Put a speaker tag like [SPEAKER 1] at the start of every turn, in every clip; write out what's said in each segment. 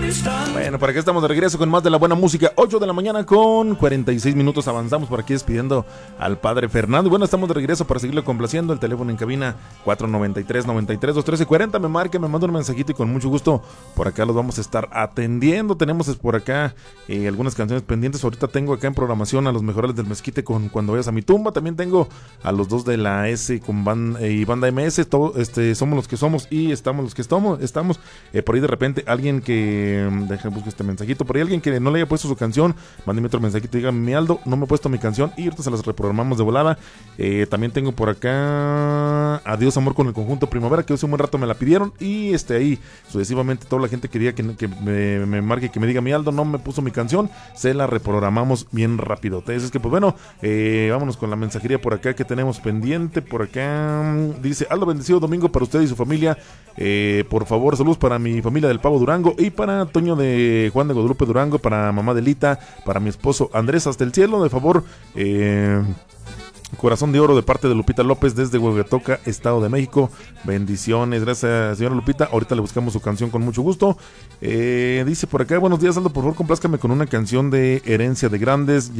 [SPEAKER 1] Bueno, para acá estamos de regreso con más de la buena música. 8 de la mañana con 46 minutos. Avanzamos por aquí despidiendo al padre Fernando. Y bueno, estamos de regreso para seguirle complaciendo. El teléfono en cabina 493-93-213-40. Me marca, me manda un mensajito y con mucho gusto por acá los vamos a estar atendiendo. Tenemos por acá algunas canciones pendientes. Ahorita tengo acá en programación a los mejores del Mezquite con Cuando Vayas a Mi Tumba. También tengo a los dos de la S con y Banda MS. Todo, somos los que somos y estamos los que estamos. Por ahí de repente alguien que... Déjame buscar este mensajito. Por ahí alguien que no le haya puesto su canción, mándeme otro mensajito y diga: mi Aldo, no me he puesto mi canción, y ahorita se las reprogramamos de volada. También tengo por acá Adiós Amor con el Conjunto Primavera, que hace un buen rato me la pidieron, y ahí sucesivamente toda la gente que diga que me marque, que me diga: mi Aldo, no me puso mi canción, se la reprogramamos bien rápido. Entonces es que pues bueno, vámonos con la mensajería por acá que tenemos pendiente. Por acá dice: Aldo, bendecido domingo para usted y su familia. Por favor, saludos para mi familia del Pavo Durango y para Toño de Juan de Guadalupe Durango, para mamá de Lita, para mi esposo Andrés hasta el cielo. De favor, Corazón de Oro de parte de Lupita López desde Huehuetoca, Estado de México. Bendiciones, gracias señora Lupita. Ahorita le buscamos su canción con mucho gusto. Dice por acá: buenos días Aldo, por favor complázcame con una canción de Herencia de Grandes,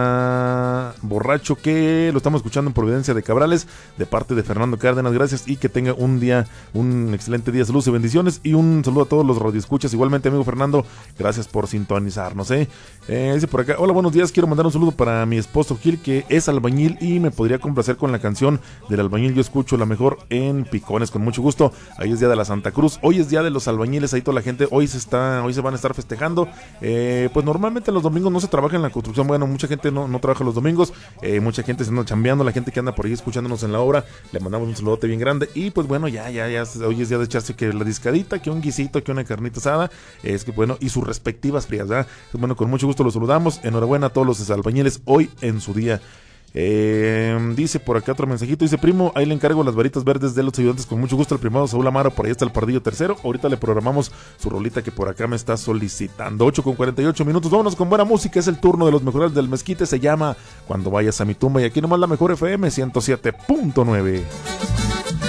[SPEAKER 1] ya borracho, que lo estamos escuchando en Providencia de Cabrales, de parte de Fernando Cárdenas. Gracias y que tenga un excelente día, saludos y bendiciones, y un saludo a todos los radioescuchas. Igualmente, amigo Fernando, gracias por sintonizarnos. Dice por acá: hola, buenos días, quiero mandar un saludo para mi esposo Gil, que es albañil, y me podría complacer con la canción del albañil. Yo escucho la mejor en Picones, con mucho gusto. Hoy es día de la Santa Cruz, hoy es día de los albañiles, ahí toda la gente hoy se van a estar festejando. Pues normalmente los domingos no se trabaja en la construcción. Bueno, mucha gente no trabaja los domingos, mucha gente se anda chambeando. La gente que anda por ahí escuchándonos en la obra, le mandamos un saludote bien grande. Y pues bueno, ya hoy es día de echarse que la discadita, que un guisito, que una carnita asada, es que bueno, y sus respectivas frías, ¿verdad? Bueno, con mucho gusto los saludamos. Enhorabuena a todos los albañiles hoy en su día. Dice por acá otro mensajito, dice: primo, ahí le encargo las varitas verdes de los ayudantes, con mucho gusto, al primado Saúl Amaro. Por ahí está el Pardillo tercero. Ahorita le programamos su rolita que por acá me está solicitando. 8 con 48 minutos, vámonos con buena música. Es el turno de los mejores del Mezquite, se llama Cuando Vayas a Mi Tumba, y aquí nomás la mejor FM 107.9.